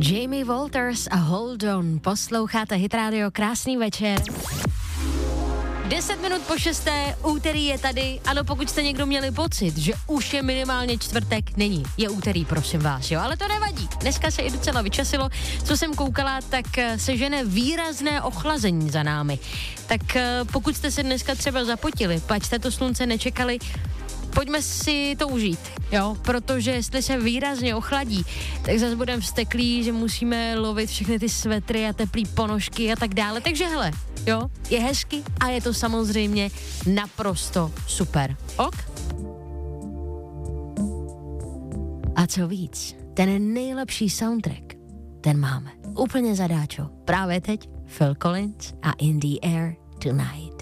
Jamie Walters a Hold On. Posloucháte Hit Radio, krásný večer. 10 minut po 6. úterý je tady. Ano, pokud jste někdo měli pocit, že už je minimálně čtvrtek, není. Je úterý, prosím vás, jo, ale to nevadí. Dneska se i docela vyčasilo. Co jsem koukala, tak se žene výrazné ochlazení za námi. Tak pokud jste se dneska třeba zapotili, pač jste to slunce nečekali, pojďme si to užít, jo, protože jestli se výrazně ochladí, tak zase budeme vzteklí, že musíme lovit všechny ty svetry a teplý ponožky a tak dále, takže hele, jo, je hezky a je to samozřejmě naprosto super, ok? A co víc, ten nejlepší soundtrack, ten máme úplně zadáčo, právě teď Phil Collins a In the Air Tonight.